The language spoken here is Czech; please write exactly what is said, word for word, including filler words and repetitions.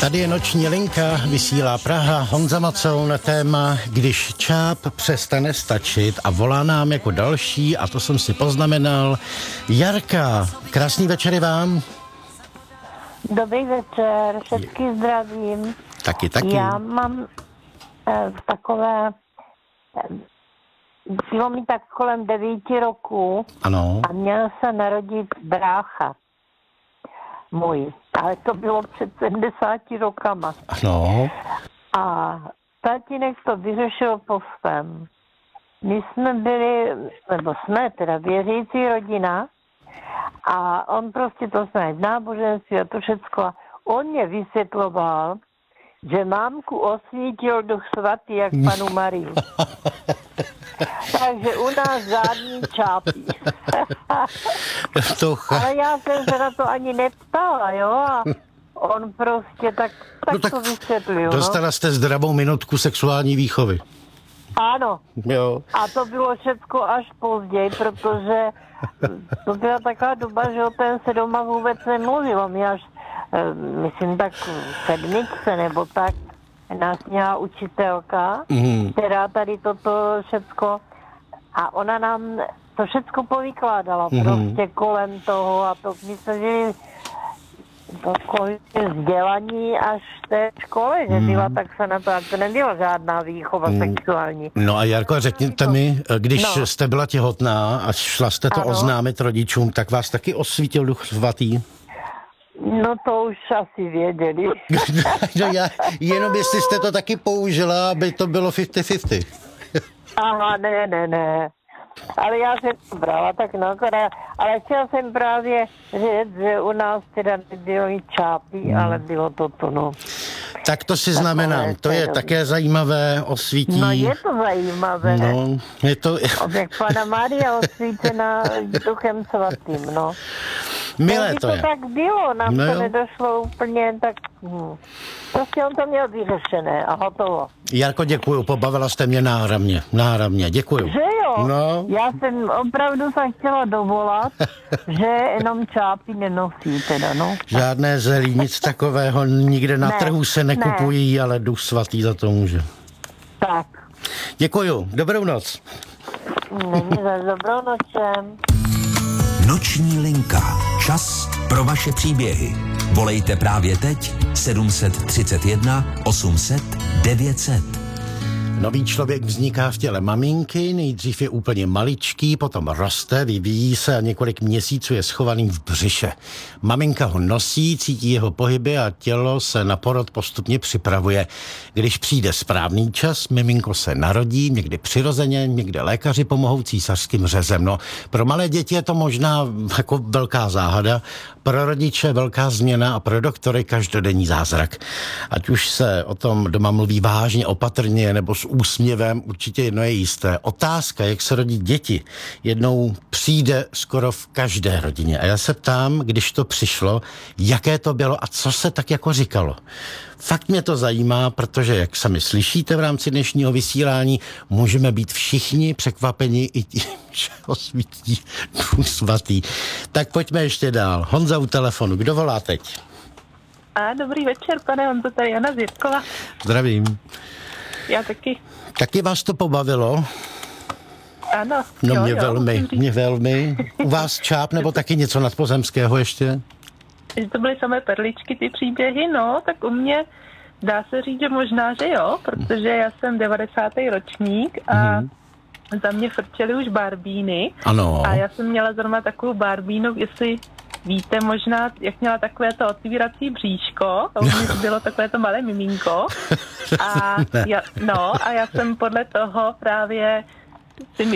Tady je noční linka, vysílá Praha, Honza Macoun na téma Když čáp přestane stačit a volá nám jako další, a to jsem si poznamenal, Jarka. Krásný večer vám. Dobrý večer, všetky zdravím. Taky, taky. Já mám eh, takové, eh, bylo mi tak kolem devíti roků. Ano. A měl se narodit brácha můj, ale to bylo před sedmdesáti rokama. Ano. A tatínek to vyřešil postem. My jsme byli, nebo jsme teda věřící rodina, a on prostě to znamená v náboženství a to všecko. A on mě vysvětloval, že mámku osvítil Duch Svatý jak panu Marii. Takže u nás žádný čápí. Ale já jsem se na to ani neptala, jo? A on prostě tak, tak, no tak to vysvětlil. Dostala no. jste zdravou minutku sexuální výchovy. Ano. Jo. A to bylo všecko až později, protože to byla taková doba, že o ten se doma vůbec nemluvilo. Mě až, myslím, tak v sedmičce nebo tak nás měla učitelka, mm. která tady toto všecko, a ona nám to všecko povykládala mm. prostě kolem toho, a to my jsme žili takové vzdělaní až v té škole, že mm. byla, tak se na to, to nebyla žádná výchova mm. sexuální. No a Jarko, řekněte to... mi, když no. jste byla těhotná a šla jste to ano. oznámit rodičům, tak vás taky osvítil Duch Svatý? No to už asi věděli. No já, jenom jestli jste to taky použila, aby to bylo padesát padesát. Aha, ne, ne, ne. Ale já jsem to brala tak no, ale chtěla jsem právě říct, že u nás teda nebylo i čápí, hmm. ale bylo to to, no. Tak to si znamenám, to je také zajímavé, osvítí. No je to zajímavé. No, je to... Jak Pana Maria osvícená Duchem Svatým, no. Milé to, to je. tak bylo, nám no to jo. nedošlo úplně, tak hm. prostě on to měl vyřešené a hotovo. Jarko, děkuju, pobavila jste mě náramně, náramně, děkuju. Že jo? No. Já jsem opravdu se chtěla dovolat, že jenom čápy nenosí teda, no. Žádné zelí, nic takového, nikde na ne, trhu se nekupují, ne. ale Duch Svatý za to může. Tak. Děkuju, dobrou noc. Není za dobrou nočem. Noční linka. Čas pro vaše příběhy. Volejte právě teď sedm tři jedna osm set devět set. Nový člověk vzniká v těle maminky, nejdřív je úplně maličký, potom roste, vyvíjí se a několik měsíců je schovaný v břiše. Maminka ho nosí, cítí jeho pohyby a tělo se na porod postupně připravuje. Když přijde správný čas, miminko se narodí, někdy přirozeně, někdy lékaři pomohou císařským řezem. No, pro malé děti je to možná jako velká záhada, pro rodiče velká změna a pro doktory každodenní zázrak. Ať už se o tom doma mluví vážně, opatrně nebo s úsměvem, určitě jedno je jisté. Otázka, jak se rodí děti, jednou přijde skoro v každé rodině. A já se ptám, když to přišlo, jaké to bylo a co se tak jako říkalo. Fakt mě to zajímá, protože, jak sami slyšíte v rámci dnešního vysílání, můžeme být všichni překvapeni i tím, že osvítí Duch Svatý. Tak pojďme ještě dál. Honza u telefonu, kdo volá teď? A dobrý večer, pane Honzo, tady Jana z Jirkova. Zdravím. Já taky. Taky vás to pobavilo? Ano. No jo, mě jo, velmi, mě velmi. U vás čáp nebo taky něco nadpozemského ještě? Že to byly samé perličky, ty příběhy, no, tak u mě dá se říct, že možná, že jo, protože já jsem devadesátý ročník a mm. za mě frčely už barbíny. Ano. A já jsem měla zrovna takovou barbínu, jestli víte možná, jak měla takové to otvírací bříško, a u mě bylo takové to malé miminko. A já, no, a já jsem podle toho právě si